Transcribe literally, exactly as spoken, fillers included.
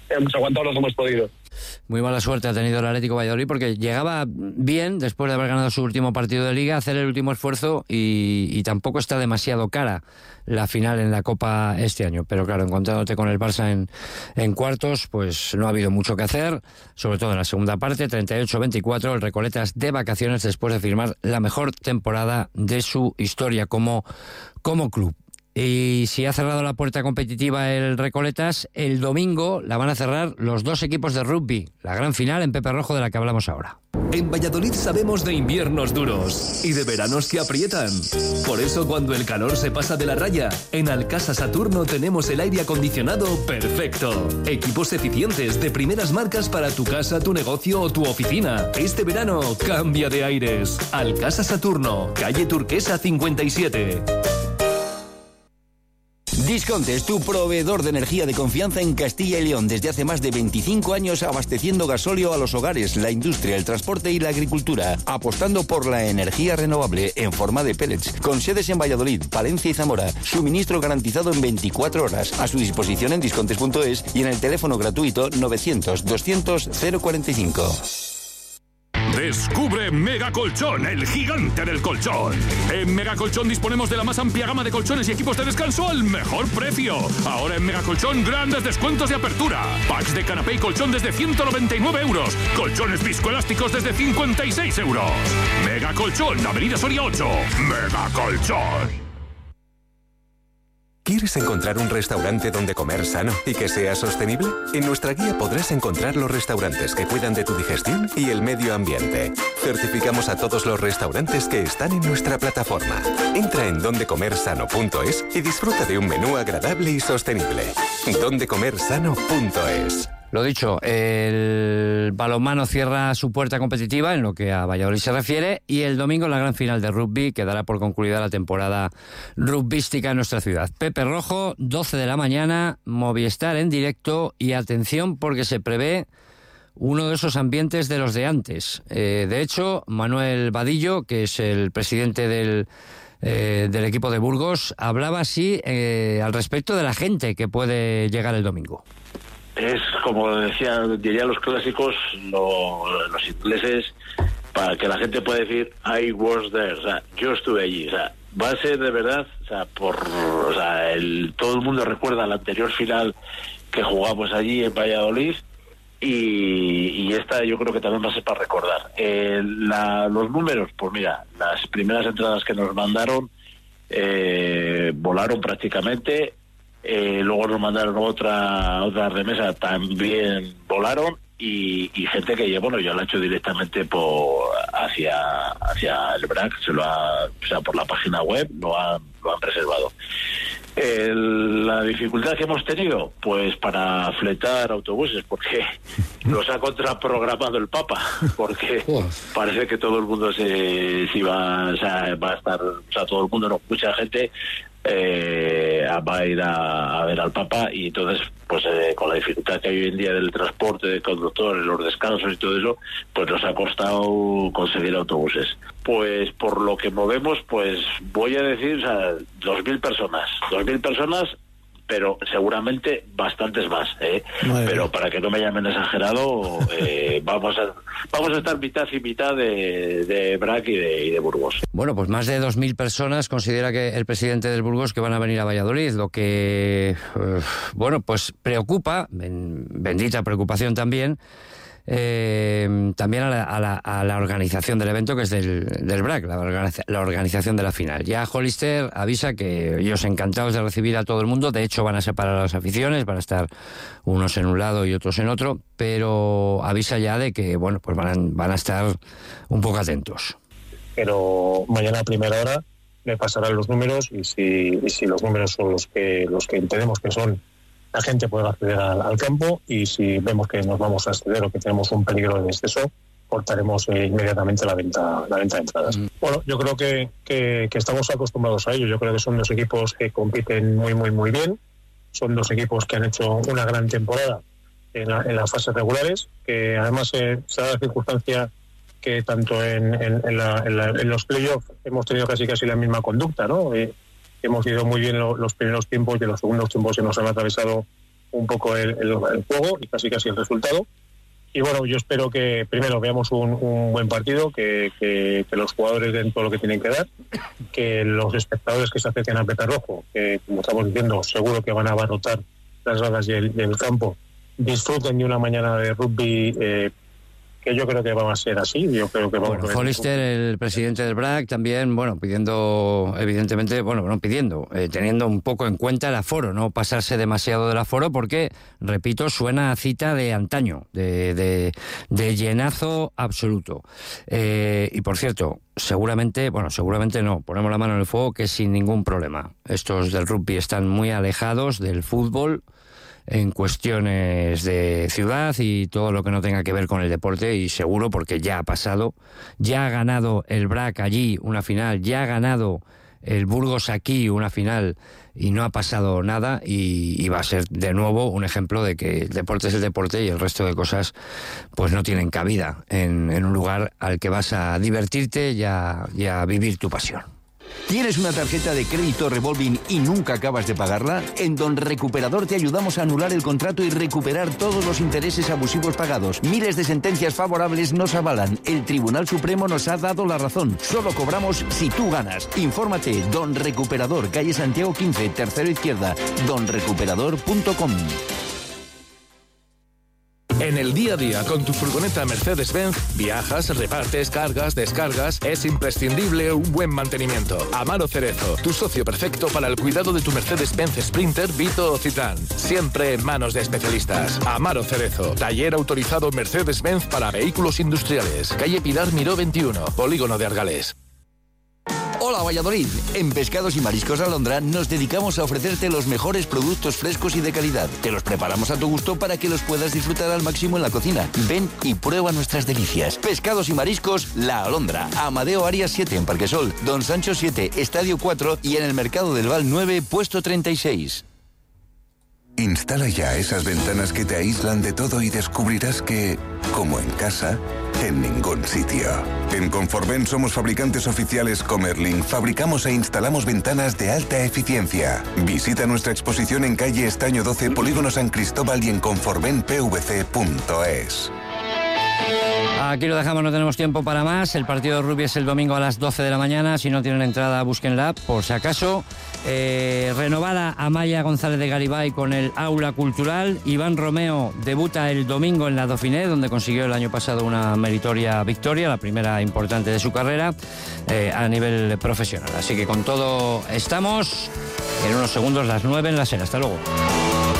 hemos aguantado lo que hemos podido. Muy mala suerte ha tenido el Atlético Valladolid porque llegaba bien después de haber ganado su último partido de Liga, hacer el último esfuerzo y, y tampoco está demasiado cara la final en la Copa este año. Pero claro, encontrándote con el Barça en, en cuartos, pues no ha habido mucho que hacer, sobre todo en la segunda parte, treinta y ocho a veinticuatro, el Recoletas de vacaciones después de firmar la mejor temporada de su historia como, como club. Y si ha cerrado la puerta competitiva el Recoletas, el domingo la van a cerrar los dos equipos de rugby, la gran final en Pepe Rojo de la que hablamos ahora. En Valladolid sabemos de inviernos duros y de veranos que aprietan. Por eso cuando el calor se pasa de la raya, en Alcasa Saturno tenemos el aire acondicionado perfecto. Equipos eficientes de primeras marcas para tu casa, tu negocio o tu oficina. Este verano cambia de aires. Alcasa Saturno, calle Turquesa cincuenta y siete. Discontes, tu proveedor de energía de confianza en Castilla y León, desde hace más de veinticinco años abasteciendo gasóleo a los hogares, la industria, el transporte y la agricultura, apostando por la energía renovable en forma de pellets, con sedes en Valladolid, Palencia y Zamora, suministro garantizado en veinticuatro horas, a su disposición en discontes punto es y en el teléfono gratuito novecientos doscientos cero cuarenta y cinco. Descubre Mega Colchón, el gigante del colchón. En Mega Colchón disponemos de la más amplia gama de colchones y equipos de descanso al mejor precio. Ahora en Mega Colchón, grandes descuentos de apertura. Packs de canapé y colchón desde ciento noventa y nueve euros. Colchones viscoelásticos desde cincuenta y seis euros. Mega Colchón, Avenida Soria ocho. Mega Colchón. ¿Quieres encontrar un restaurante donde comer sano y que sea sostenible? En nuestra guía podrás encontrar los restaurantes que cuidan de tu digestión y el medio ambiente. Certificamos a todos los restaurantes que están en nuestra plataforma. Entra en donde comer sano punto es y disfruta de un menú agradable y sostenible. donde comer sano punto es. Lo dicho, el balonmano cierra su puerta competitiva en lo que a Valladolid se refiere y el domingo la gran final de rugby que dará por concluida la temporada rugbística en nuestra ciudad. Pepe Rojo, doce de la mañana, Movistar en directo y atención porque se prevé uno de esos ambientes de los de antes. Eh, de hecho, Manuel Vadillo, que es el presidente del... Eh, del equipo de Burgos, hablaba así eh, al respecto de la gente que puede llegar el domingo. Es como decía, dirían los clásicos, lo, los ingleses, para que la gente pueda decir I was there, o sea, yo estuve allí, o sea, va a ser de verdad, o sea, por, o sea, el, todo el mundo recuerda la anterior final que jugamos allí en Valladolid. Y, y esta yo creo que también va a ser para recordar. Eh, la, los números, pues mira, las primeras entradas que nos mandaron eh, volaron prácticamente, eh, luego nos mandaron otra otra remesa, también volaron, y, y gente que bueno, ya lo ha hecho directamente por hacia hacia el B R A C, se lo ha, o sea, por la página web lo han, lo han reservado. El, la dificultad que hemos tenido, pues para fletar autobuses, porque los ha contraprogramado el Papa, porque parece que todo el mundo se, se iba, o sea, va a estar, o sea, todo el mundo, no, mucha gente eh, va a ir a, a ver al Papa, y entonces, pues eh, con la dificultad que hay hoy en día del transporte de conductores, los descansos y todo eso, pues nos ha costado conseguir autobuses. Pues por lo que movemos, pues voy a decir, o sea, dos mil personas, dos mil personas, pero seguramente bastantes más, ¿eh? Pero bien, para que no me llamen exagerado, eh, vamos a vamos a estar mitad y mitad de, de B R A C y de, y de Burgos. Bueno, pues más de dos mil personas considera que el presidente del Burgos que van a venir a Valladolid, lo que, uh, bueno, pues preocupa, ben, bendita preocupación también, Eh, también a la, a, la, a la organización del evento, que es del, del B R A C, la, organiza, la organización de la final. Ya Hollister avisa que ellos encantados de recibir a todo el mundo, de hecho van a separar a las aficiones, van a estar unos en un lado y otros en otro, pero avisa ya de que, bueno, pues van a, van a estar un poco atentos. Pero mañana a primera hora me pasarán los números y si, y si los números son los que, los que entendemos que son, la gente puede acceder al, al campo, y si vemos que nos vamos a acceder o que tenemos un peligro de exceso, cortaremos eh, inmediatamente la venta la venta de entradas. Mm. Bueno, yo creo que, que, que estamos acostumbrados a ello. Yo creo que son dos equipos que compiten muy, muy, muy bien. Son dos equipos que han hecho una gran temporada en, la, en las fases regulares, que además eh, se da la circunstancia que tanto en, en, en, la, en, la, en los playoffs hemos tenido casi casi la misma conducta, ¿no? Eh, hemos ido muy bien lo, los primeros tiempos, y en los segundos tiempos se nos han atravesado un poco el, el, el juego y casi casi el resultado. Y bueno, yo espero que primero veamos un, un buen partido, que, que, que los jugadores den todo lo que tienen que dar, que los espectadores que se acerquen al Petarrojo, que como estamos diciendo, seguro que van a abarrotar las gradas y el, y el campo, disfruten de una mañana de rugby eh, que yo creo que va a ser así. Yo creo que vamos bueno, a ver. Hollister, el presidente del B R A C, también, bueno, pidiendo, evidentemente, bueno, no pidiendo, eh, teniendo un poco en cuenta el aforo, no pasarse demasiado del aforo, porque, repito, suena a cita de antaño, de, de, de llenazo absoluto. Eh, y por cierto, seguramente, bueno, seguramente no, ponemos la mano en el fuego que sin ningún problema. Estos del rugby están muy alejados del fútbol en cuestiones de ciudad y todo lo que no tenga que ver con el deporte, y seguro porque ya ha pasado, ya ha ganado el B R A C allí una final, ya ha ganado el Burgos aquí una final y no ha pasado nada, y, y va a ser de nuevo un ejemplo de que el deporte es el deporte y el resto de cosas pues no tienen cabida en, en un lugar al que vas a divertirte y a, y a vivir tu pasión. ¿Tienes una tarjeta de crédito revolving y nunca acabas de pagarla? En Don Recuperador te ayudamos a anular el contrato y recuperar todos los intereses abusivos pagados. Miles de sentencias favorables nos avalan. El Tribunal Supremo nos ha dado la razón. Solo cobramos si tú ganas. Infórmate. Don Recuperador, calle Santiago quince, tercero izquierda. don recuperador punto com. En el día a día con tu furgoneta Mercedes-Benz, viajas, repartes, cargas, descargas, es imprescindible un buen mantenimiento. Amaro Cerezo, tu socio perfecto para el cuidado de tu Mercedes-Benz Sprinter, Vito o Citan. Siempre en manos de especialistas. Amaro Cerezo, taller autorizado Mercedes-Benz para vehículos industriales. Calle Pilar Miró veintiuno, Polígono de Argales. Hola Valladolid, en Pescados y Mariscos Alondra nos dedicamos a ofrecerte los mejores productos frescos y de calidad. Te los preparamos a tu gusto para que los puedas disfrutar al máximo en la cocina. Ven y prueba nuestras delicias. Pescados y Mariscos La Alondra, Amadeo Arias siete en Parquesol, Don Sancho siete, Estadio cuatro y en el Mercado del Val nueve, puesto treinta y seis. Instala ya esas ventanas que te aíslan de todo y descubrirás que, como en casa, en ningún sitio. En Conforven somos fabricantes oficiales Comerlin. Fabricamos e instalamos ventanas de alta eficiencia. Visita nuestra exposición en calle Estaño doce, Polígono San Cristóbal, y en conforven p v c punto es. Aquí lo dejamos, no tenemos tiempo para más. El partido de rugby es el domingo a las doce de la mañana. Si no tienen entrada, búsquenla por si acaso. Eh, renovada Amaya González de Garibay con el Aula Cultural. Iván Romeo debuta el domingo en la Dauphiné, donde consiguió el año pasado una meritoria victoria, la primera importante de su carrera eh, a nivel profesional. Así que con todo estamos. En unos segundos las nueve en la SER. Hasta luego.